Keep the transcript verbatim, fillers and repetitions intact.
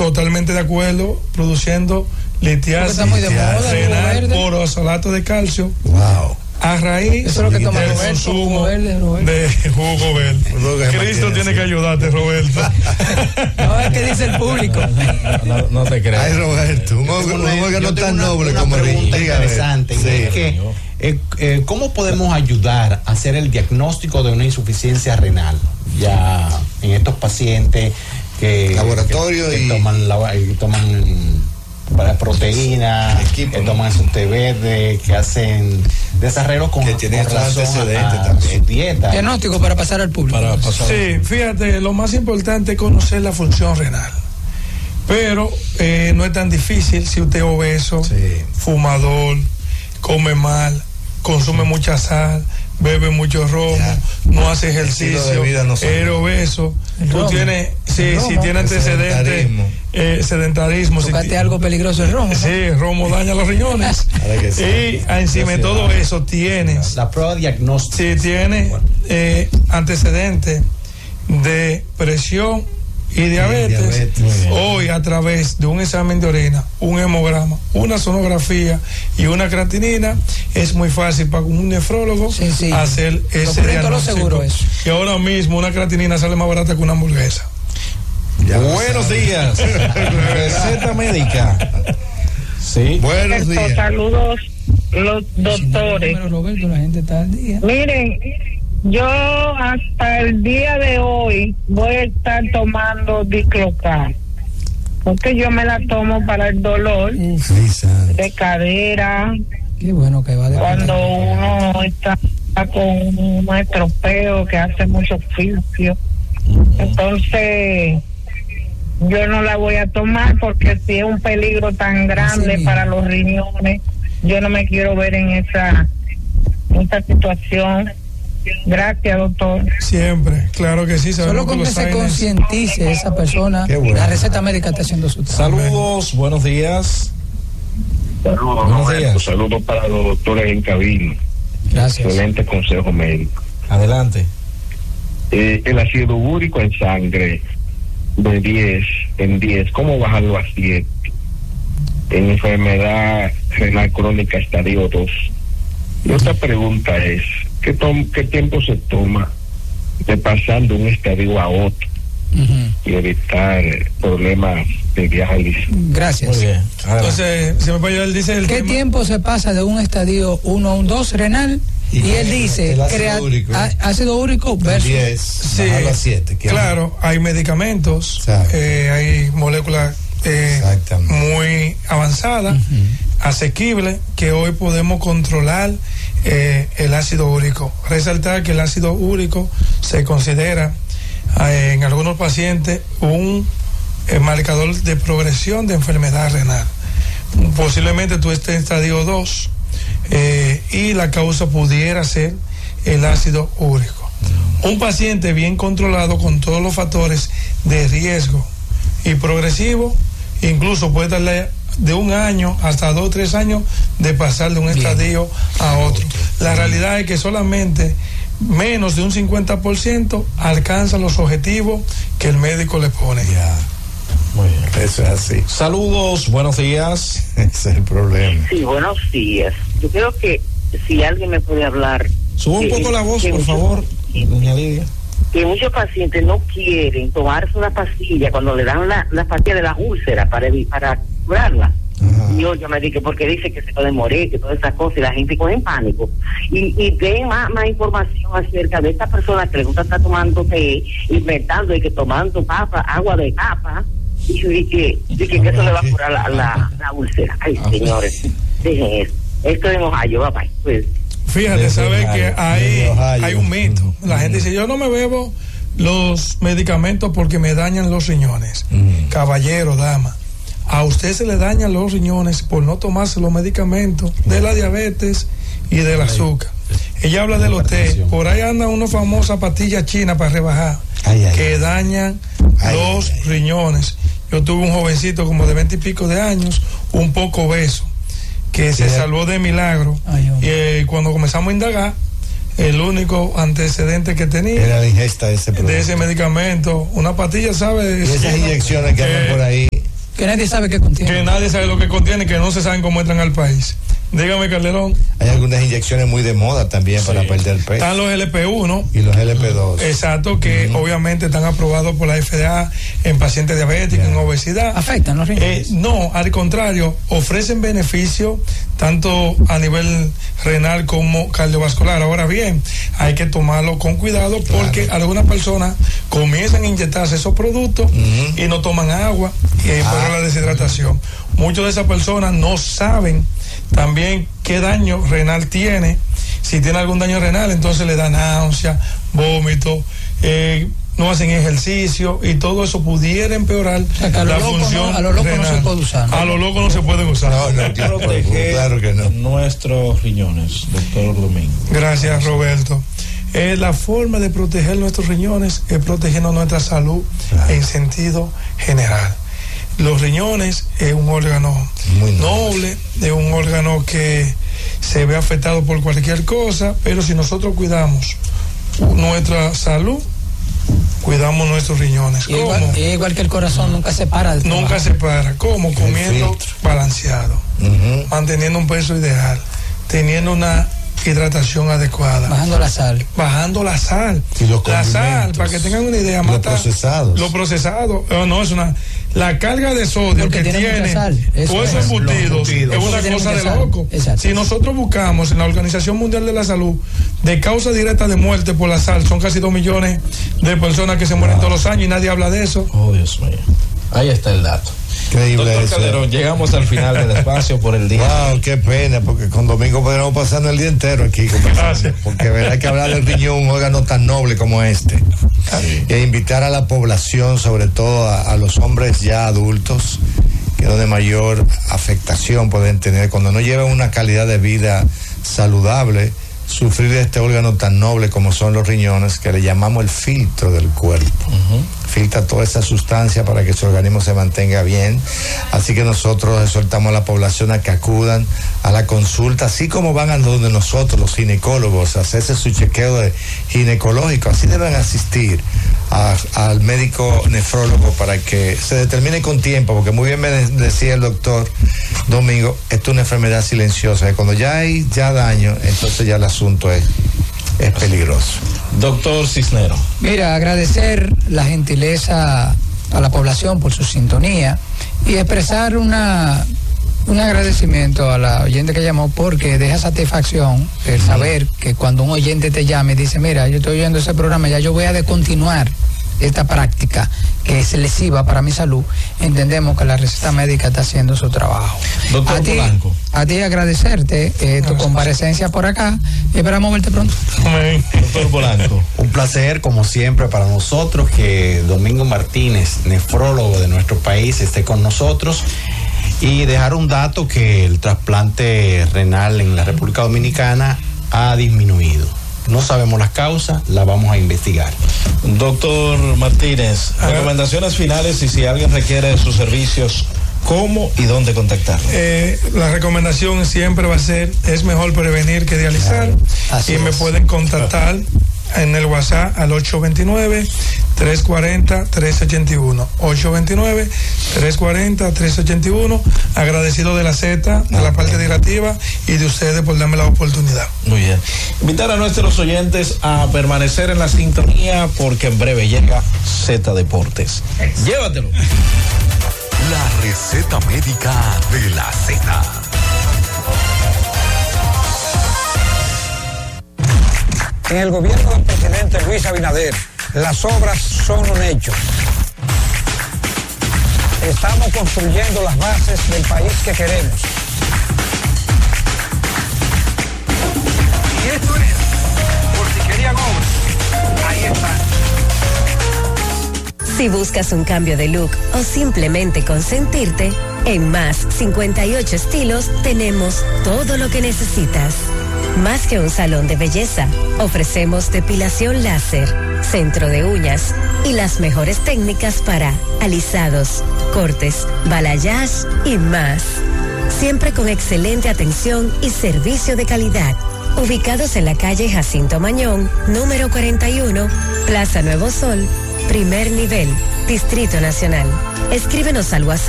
Totalmente de acuerdo, produciendo litiasis renal por oxalato de calcio. Wow. A raíz Eso es lo que toma del Roberto, consumo jugo verde, Roberto. de jugo verde. Cristo tiene que ayudarte, Roberto. No, es que dice el público. No, no, no te creas. Ay, Roberto, un órgano tan noble una como el pregunta río. interesante. Sí. Es que, eh, eh, ¿cómo podemos ayudar a hacer el diagnóstico de una insuficiencia renal? Ya en estos pacientes que, Laboratorio que, que y... toman, la, que toman para proteína, equipo, que toman su té verde, que hacen desarreglos con, que tienen con razón antecedentes a, también. su dieta. Diagnóstico para pasar al público. Para pasar Sí, fíjate, lo más importante es conocer la función renal. Pero eh, no es tan difícil si usted es obeso, sí. fumador, come mal, consume mucha sal, bebe mucho romo, ya. no hace ejercicio, no eres obeso, el tú romo. tienes, sí, El si romo. tiene antecedentes, sedentarismo, eh, sedentarismo Tocaste si algo peligroso el romo. sí, el romo daña los riñones. Sí. Y encima de todo eso tienes, La prueba diagnóstica. si tienes eh, antecedentes de presión y diabetes, diabetes. hoy a través de un examen de orina, un hemograma, una sonografía y una creatinina, es muy fácil para un nefrólogo Sí, sí. hacer ese Lo diagnóstico. seguro eso. Y ahora mismo una creatinina sale más barata que una hamburguesa. Ya lo Buenos sabe. días. Receta médica. Sí. Buenos días. Saludos, los doctores. Número, Roberto, la gente está al día. Miren, yo hasta el día de hoy voy a estar tomando Diclofenac, porque yo me la tomo para el dolor Sí, santo. de cadera, Qué bueno que va de cuando uno está con un estropeo que hace mucho oficio. Entonces yo no la voy a tomar, porque si es un peligro tan grande Sí. para los riñones, yo no me quiero ver en esa, en esa situación. Gracias, doctor. Siempre, claro que sí. Solo con que se signs- concientice esa persona, Qué bueno. la receta médica está haciendo su trabajo. Saludos, buenos días. Saludos, Buenos Roberto. días. Saludos para los doctores en cabina. Gracias. Excelente consejo médico. Adelante. Eh, el ácido úrico en sangre de diez en diez, ¿cómo bajarlo a siete? En enfermedad renal crónica estadio dos. Y otra pregunta es, ¿qué, tom- qué tiempo se toma de pasar de un estadio a otro Uh-huh. y evitar problemas de diálisis? Gracias. Muy bien. Adelante. Entonces, si me puede ayudar, él dice el ¿Qué tema- tiempo se pasa de un estadio uno a un dos renal? Y, Y él dice, el ácido crea- úrico, ¿eh? á- ácido úrico versus... diez, Sí, bajarlo a siete. ¿Qué claro, hay medicamentos, Exacto. eh, hay moléculas eh, Exactamente. muy avanzadas, asequibles, que hoy podemos controlar eh, el ácido úrico. Resaltar que el ácido úrico se considera eh, en algunos pacientes un eh, marcador de progresión de enfermedad renal. Posiblemente tú estés en estadio dos eh, y la causa pudiera ser el ácido úrico. Un paciente bien controlado con todos los factores de riesgo y progresivo, incluso puede darle de un año hasta dos o tres años de pasar de un estadio a otro. La realidad es que solamente menos de un cincuenta por ciento alcanza los objetivos que el médico le pone. Ya, Muy bien. eso es así. Saludos, buenos días. Ese es el problema. Sí, buenos días. Yo creo que si alguien me puede hablar... Suba un que- poco la voz, que por muchos- favor, doña Lidia. Que muchos pacientes no quieren tomarse una pastilla cuando le dan la, la pastilla de la úlcera para, evi- para curarla. Ajá. Yo, yo me dije, porque dice que se puede morir, que todas esas cosas, y la gente coge en pánico. Y, y den más, más información acerca de esta persona que le gusta estar tomando té, inventando y que tomando papa, agua de papa, y, y que, y que, que eso le va a curar la, la, la úlcera. Ay, señores, dejen eso. Esto es en Ohio, papá. Pues, Fíjate, Desde sabes Ohio, que hay, desde Ohio. hay un mito. La gente dice, yo no me bebo los medicamentos porque me dañan los riñones. Mm. Caballero, dama, a usted se le dañan los riñones por no tomarse los medicamentos de la diabetes y del azúcar. Ella habla de los té. Por ahí andan unas famosas pastillas chinas para rebajar Ay, ay, que ay. dañan Ay, los ay, ay. riñones. Yo tuve un jovencito como de veinte y pico de años, un poco obeso, que se Sí. salvó de milagro. Ay, Y hombre. eh, cuando comenzamos a indagar, el único antecedente que tenía Era la ingesta de ese producto. de ese medicamento, una pastilla, ¿sabes? Y esas inyecciones que andan Eh, por ahí. Que nadie sabe qué contiene. Que nadie sabe lo que contiene y que no se saben cómo entran al país. Dígame, Calderón. Hay algunas inyecciones muy de moda también sí. para perder peso. Están los L P uno. Y los L P dos. Exacto, que uh-huh. obviamente están aprobados por la F D A en pacientes diabéticos, yeah. en obesidad. ¿Afectan los riñones? Eh, no, al contrario, ofrecen beneficio tanto a nivel renal como cardiovascular. Ahora bien, hay que tomarlo con cuidado porque claro. algunas personas comienzan a inyectarse esos productos uh-huh. y no toman agua y hay ah. la deshidratación. Muchas de esas personas no saben también qué daño renal tiene. Si tiene algún daño renal, entonces le da náusea, vómito, eh, no hacen ejercicio y todo eso pudiera empeorar o sea, la función no, a lo loco renal. No se puede usar. ¿no? A lo loco no se pueden usar. No, no, claro, claro que no. Nuestros riñones, doctor Domingo. Gracias, Roberto. Eh, la forma de proteger nuestros riñones es protegiendo nuestra salud claro. en sentido general. Los riñones es un órgano muy noble, es un órgano que se ve afectado por cualquier cosa, pero si nosotros cuidamos nuestra salud, cuidamos nuestros riñones. Y igual, igual que el corazón nunca se para. De nunca se para. ¿Cómo? Comiendo balanceado, uh-huh. manteniendo un peso ideal, teniendo una hidratación adecuada. Bajando la sal. Bajando la sal. Y los la sal, para que tengan una idea. Los procesados. Los procesados. Oh, no, es una... La carga de sodio Porque que tiene todos esos embutidos es una cosa de loco. Exacto. Si nosotros buscamos en la Organización Mundial de la Salud de causa directa de muerte por la sal, son casi dos millones de personas que se mueren wow. todos los años y nadie habla de eso. Oh, Dios mío. Ahí está el dato. Increíble. Doctor eso. Calderón, llegamos al final del espacio por el día. Wow, qué pena, porque con Domingo podríamos pasarnos el día entero aquí conversando, porque hay que hablar del riñón, un órgano tan noble como este. Sí. E invitar a la población, sobre todo a, a los hombres ya adultos, que es donde mayor afectación pueden tener, cuando no llevan una calidad de vida saludable, sufrir de este órgano tan noble como son los riñones, que le llamamos el filtro del cuerpo. Uh-huh. Filtra toda esa sustancia para que su organismo se mantenga bien. Así que nosotros exhortamos a la población a que acudan a la consulta, así como van a donde nosotros, los ginecólogos, a hacerse su chequeo de ginecológico. Así deben asistir a, al médico nefrólogo para que se determine con tiempo, porque muy bien me decía el doctor Domingo, esto es una enfermedad silenciosa, que cuando ya hay ya daño, entonces ya el asunto es es peligroso. Doctor Cisnero. Mira, agradecer la gentileza a la población por su sintonía y expresar una un agradecimiento a la oyente que llamó, porque deja satisfacción el saber que cuando un oyente te llame y dice, mira, yo estoy oyendo ese programa, ya yo voy a descontinuar esta práctica que es lesiva para mi salud. Entendemos que la receta médica está haciendo su trabajo. Doctor a ti, Polanco. A ti agradecerte eh, tu comparecencia por acá. Esperamos verte pronto. Doctor Polanco. Un placer, como siempre, para nosotros que Domingo Martínez, nefrólogo de nuestro país, esté con nosotros. Y dejar un dato que el trasplante renal en la República Dominicana ha disminuido. No sabemos las causas, la vamos a investigar. Doctor Martínez, recomendaciones finales y si alguien requiere sus servicios, ¿cómo y dónde contactarlo? Eh, la recomendación siempre va a ser, es mejor prevenir que dializar. Claro, y es. Me pueden contactar en el WhatsApp al ocho dos nueve, tres cuatro cero, tres ocho uno. ocho dos nueve, tres cuatro cero, tres ocho uno. Agradecido de la Z, de la parte directiva y de ustedes por darme la oportunidad. Muy bien. Invitar a nuestros oyentes a permanecer en la sintonía porque en breve llega Z Deportes. Llévatelo. La receta médica de la Z. En el gobierno del presidente Luis Abinader, las obras son un hecho. Estamos construyendo las bases del país que queremos. Y esto es, por si querían obras, ahí están. Si buscas un cambio de look o simplemente consentirte, en Más cincuenta y ocho Estilos tenemos todo lo que necesitas. Más que un salón de belleza, ofrecemos depilación láser, centro de uñas y las mejores técnicas para alisados, cortes, balayage y más. Siempre con excelente atención y servicio de calidad. Ubicados en la calle Jacinto Mañón, número cuarenta y uno, Plaza Nuevo Sol, primer nivel, Distrito Nacional. Escríbenos al WhatsApp